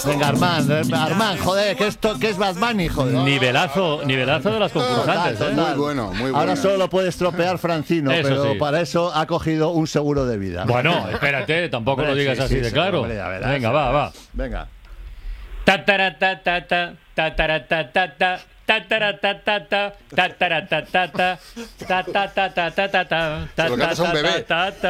Venga, Armand, joder, que es Bad Bunny, joder. Nivelazo de las concursantes, ¿eh? Muy bueno, muy bueno. Ahora solo lo puede estropear Francino, Eso pero sí. para eso ha cogido un seguro de vida. Bueno, espérate, tampoco lo digas así de claro. Hombre, ya verás. Venga, va. Venga. Tataratatata, tataratatata, tataratatata, tataratatata, tatatatatata, Se lo cantas a un bebé.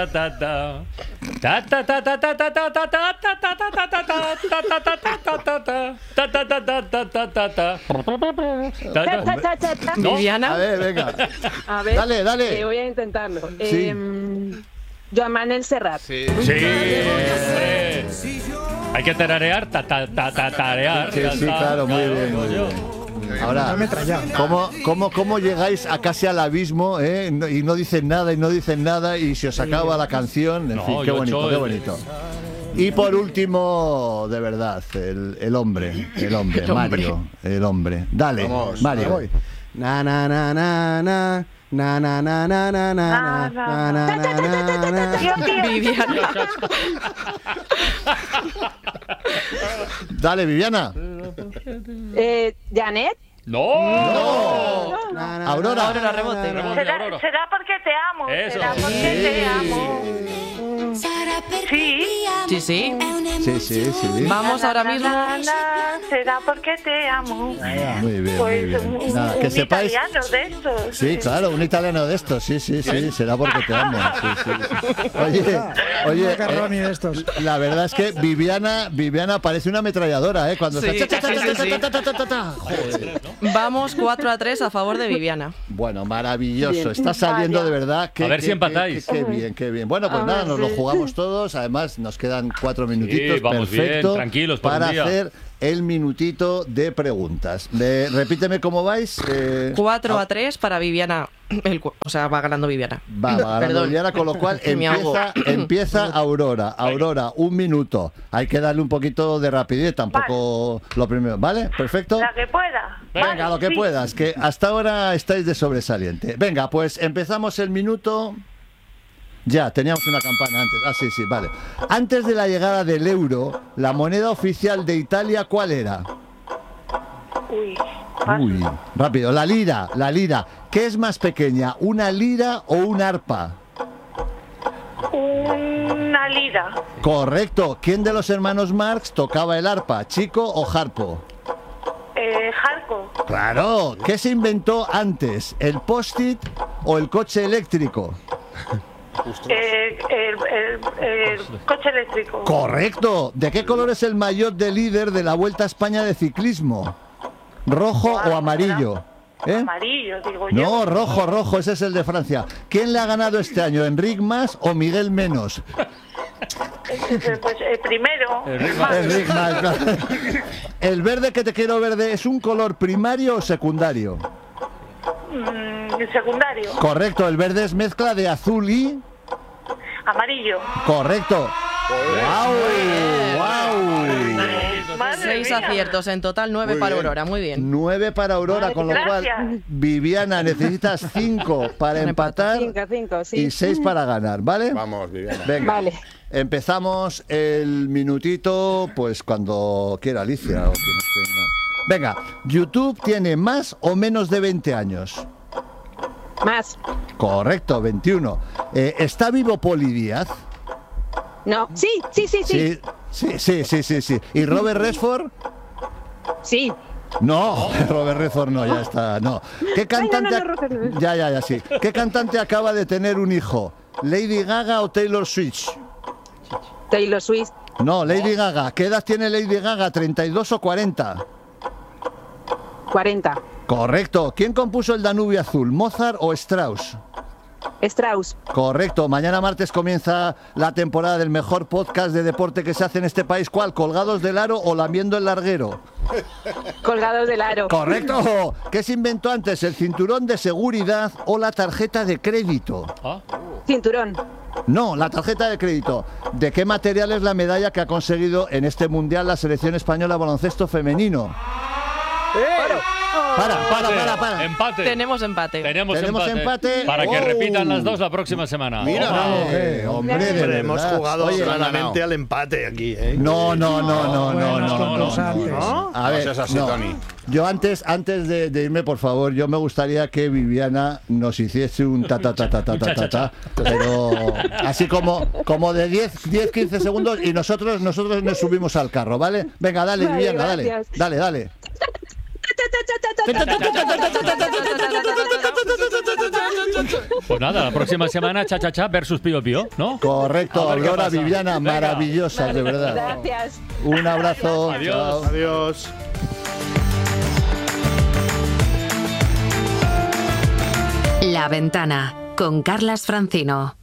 Viviana. A ver, venga. A ver, Dale. voy a intentarlo. Sí. Joan Manuel Serrat. Sí. Sí, hombre. Hay que tararear, tarear. Sí, claro, muy bien, muy bien. Ahora, ¿cómo llegáis a casi al abismo, y no dicen nada y se os acaba la canción? En fin, qué bonito. Y por último, de verdad, el hombre, Mario, el hombre. Dale, Vamos, Mario. voy. Na na na na na na na na na na na na na na na na. Viviana. Dale, Viviana. Janet. ¡No! Aurora. Aurora, rebote. Será porque te amo. Eso. Será porque te amo. Sí. Sí. Sí. Vamos ahora mismo. Será porque te amo. Muy bien, Pues muy bien. un, Nada, que un sepáis. italiano de estos. Sí, claro, un italiano de estos, sí, será porque te amo. Sí. Oye, Macarroni de estos. la verdad es que Viviana parece una ametralladora, cuando Sí, está... sí. Joder. Vamos 4-3 a favor de Viviana. Bueno, maravilloso, Bien. está saliendo de verdad. A ver si empatáis. Qué bien. Bueno, pues nada, nos lo jugamos todos, además nos quedan 4 minutitos, vamos perfecto, bien, tranquilos por para un día. hacer el minutito de preguntas. Repíteme cómo vais. 4-3 para Viviana. O sea, va ganando Viviana. Va ganando Perdón. Viviana, con lo cual Me ahogo. empieza Aurora. Aurora, 1 minuto. Hay que darle un poquito de rapidez, tampoco lo primero. ¿Vale? Perfecto. La que pueda. Venga, Vale, lo que sí. puedas, que hasta ahora estáis de sobresaliente. Venga, pues empezamos el minuto. Ya, teníamos una campana antes. Sí, vale. Antes de la llegada del euro, la moneda oficial de Italia, ¿cuál era? Uy. Rápido. La lira. ¿Qué es más pequeña, una lira o un arpa? Una lira. Correcto. ¿Quién de los hermanos Marx tocaba el arpa, Chico o Harpo? Jarco. Claro. ¿Qué se inventó antes, el post-it o el coche eléctrico? El coche eléctrico. Correcto. ¿De qué color es el maillot de líder de la Vuelta a España de ciclismo? ¿Rojo o amarillo? Amarillo, digo yo. No, rojo, ese es el de Francia. ¿Quién le ha ganado este año, Enric Mas o Miguel Menos? Pues el primero. Enric Mas, claro. ¿El verde que te quiero verde es un color primario o secundario? El secundario. Correcto, el verde es mezcla de azul y... Amarillo. Correcto. ¡Wow! Madre 6 mía. aciertos en total, 9 Muy para bien. Aurora. Muy bien. 9 para Aurora, con lo Gracias. cual, Viviana, necesitas 5 para empatar 5, sí. y 6 para ganar, ¿vale? Vamos, Viviana. Venga, Vale. empezamos el minutito, pues cuando quiera Alicia. O quien esté, no. Venga, ¿YouTube tiene más o menos de 20 años? Más. Correcto, 21. ¿Está vivo Poli Díaz? No. Sí. Sí. ¿Y Robert Redford? Sí. No, Robert Redford no, ya está, no. ¿Qué cantante? Robert. Ya, sí. ¿Qué cantante acaba de tener un hijo? ¿Lady Gaga o Taylor Swift? Taylor Swift. No, Lady Gaga. ¿Qué edad tiene Lady Gaga? ¿32 o 40? 40. Correcto. ¿Quién compuso el Danubio Azul? ¿Mozart o Strauss? Strauss. Correcto. Mañana martes comienza la temporada del mejor podcast de deporte que se hace en este país. ¿Cuál? ¿Colgados del aro o lamiendo el larguero? Colgados del aro. Correcto. ¿Qué se inventó antes? ¿El cinturón de seguridad o la tarjeta de crédito? Cinturón. No, la tarjeta de crédito. ¿De qué material es la medalla que ha conseguido en este mundial la selección española de baloncesto femenino? Para. Empate. Tenemos empate. Tenemos empate. Para que Oh. repitan las dos la próxima semana. Mira, Hombre, de Hombre, hemos verdad. jugado Oye, claramente al empate aquí, ¿eh? No. Bueno, con cosa antes. A ver, No seas así, no. Tony. Yo antes de irme, por favor, yo me gustaría que Viviana nos hiciese un ta, pero así como de 10-15 segundos y nosotros nos subimos al carro, ¿vale? Venga, dale, Vale, Viviana, gracias. dale. Pues nada, la próxima semana cha versus Pío Pío, ¿no? Correcto, A ver qué Aurora, pasa. Viviana, Venga. maravillosas, de verdad. Gracias. Un abrazo. Adiós. Chao. Adiós. La Ventana con Carlas Francino.